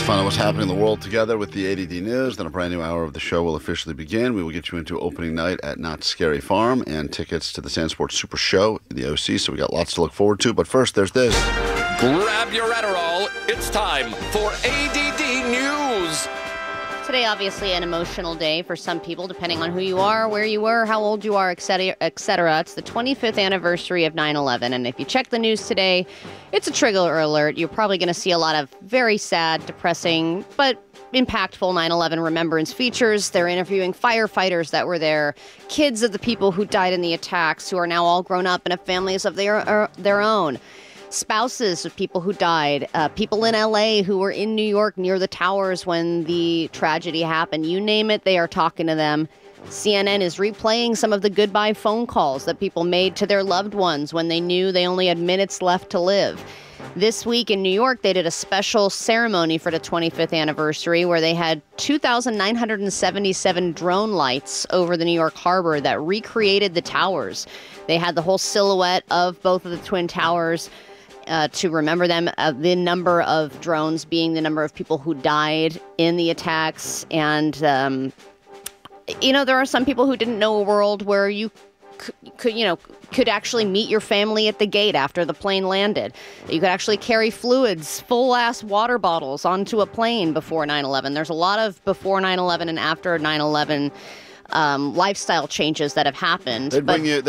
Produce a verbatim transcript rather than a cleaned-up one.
Find out what's happening in the world together with the A D D News. Then a brand new hour of the show will officially begin. We will get you into opening night at Knott's Scary Farm and tickets to the Sand Sports Super Show in the O C. So we got lots to look forward to. But first, there's this. Grab your Adderall. It's time for A D D News. Today, obviously, an emotional day for some people, depending on who you are, where you were, how old you are, et cetera, et cetera. It's the twenty-fifth anniversary of nine eleven, and if you check the news today, it's a trigger alert. You're probably going to see a lot of very sad, depressing, but impactful nine eleven remembrance features. They're interviewing firefighters that were there, kids of the people who died in the attacks, who are now all grown up and have families of their, uh, their own. Spouses of people who died, uh, people in L A who were in New York near the towers when the tragedy happened. You name it, they are talking to them. C N N is replaying some of the goodbye phone calls that people made to their loved ones when they knew they only had minutes left to live. This week in New York, they did a special ceremony for the twenty-fifth anniversary where they had two thousand nine hundred seventy-seven drone lights over the New York harbor that recreated the towers. They had the whole silhouette of both of the Twin Towers Uh, to remember them, uh, the number of drones being the number of people who died in the attacks. And, um, you know, there are some people who didn't know a world where you c- could, you know, could actually meet your family at the gate after the plane landed. You could actually carry fluids, full-ass water bottles onto a plane before nine eleven. There's a lot of before nine eleven and after nine eleven um, lifestyle changes that have happened. They'd but bring you.